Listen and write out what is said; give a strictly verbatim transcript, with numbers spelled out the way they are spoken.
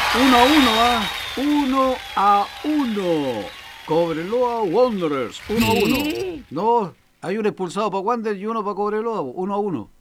Uno a uno, ¿ah? Uno a uno. Cobreloa Wanderers. Uno a uno. ¿Qué? No, hay un expulsado para Wander y uno para Cobreloa. Uno a uno.